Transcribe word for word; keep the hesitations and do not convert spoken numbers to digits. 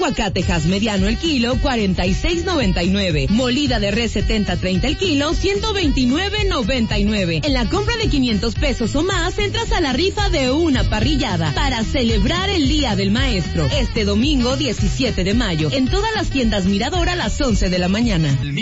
Aguacatejas mediano el kilo, cuarenta y seis noventa y nueve. Molida de res setenta treinta el kilo, ciento veintinueve noventa y nueve. En la compra de quinientos pesos o más, entras a la rifa de una parrillada para celebrar el Día del Maestro. Este domingo diecisiete de mayo, en todas las tiendas Mirador a las once de la mañana.